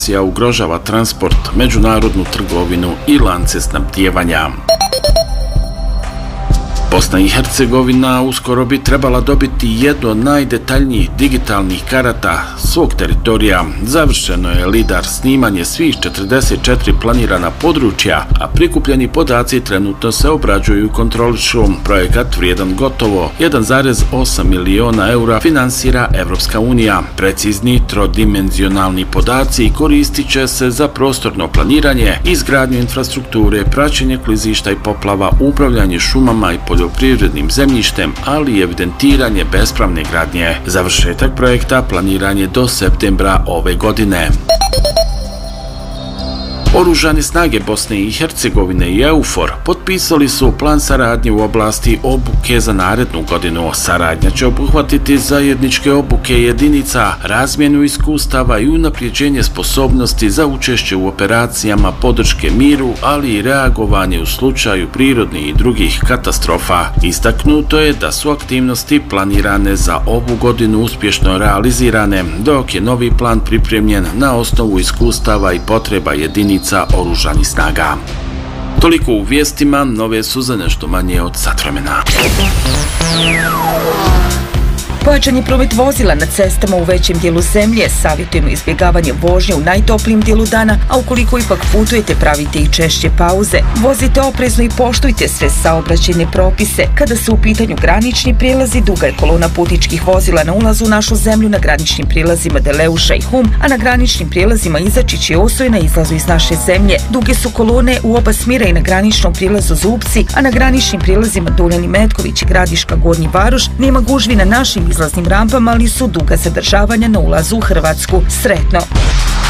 ugrožava transport, međunarodnu trgovinu i lance snabdijevanja. Bosna i Hercegovina uskoro bi trebala dobiti jednu od najdetaljnijih digitalnih karata svog teritorija. Završeno je lidar snimanje svih 44 planirana područja, a prikupljeni podaci trenutno se obrađuju i kontrolišu. Projekat vrijedan gotovo 1,8 miliona eura finansira Evropska unija. Precizni trodimenzionalni podaci koristit će se za prostorno planiranje, izgradnju infrastrukture, praćenje klizišta i poplava, upravljanje šumama i poljoprivrednim zemljištem, ali i evidentiranje bespravne gradnje. Završetak projekta planiran je do septembra ove godine. Oružane snage Bosne i Hercegovine i EUFOR potpisali su plan saradnje u oblasti obuke za narednu godinu. Saradnja će obuhvatiti zajedničke obuke jedinica, razmjenu iskustava i unapređenje sposobnosti za učešće u operacijama podrške miru, ali i reagovanje u slučaju prirodnih i drugih katastrofa. Istaknuto je da su aktivnosti planirane za ovu godinu uspješno realizirane, dok je novi plan pripremljen na osnovu iskustava i potreba jedinica oružanih snaga. Toliko u vijestima, nove su za nešto manje od sat vremena. Pojačan je promet vozila na cestama u većem dijelu zemlje, savjetujemo izbjegavanje vožnje u najtoplijem dijelu dana, a ukoliko ipak putujete, pravite i češće pauze. Vozite oprezno i poštujte sve saobraćajne propise. Kada su u pitanju granični prijelazi, duga je kolona putničkih vozila na ulazu u našu zemlju na graničnim prijelazima Deleuša i Hum, a na graničnim prijelazima Izačić i Osoj na izlazu iz naše zemlje. Duge su kolone u oba smjera i na graničnom prijelazu Zupci, a na graničnim prijelazima Duljani Metković i Gradiška Gornji Varoš nema gužvi na našim izlaznim rampama, ali su duga zadržavanja na ulazu u Hrvatsku. Sretno!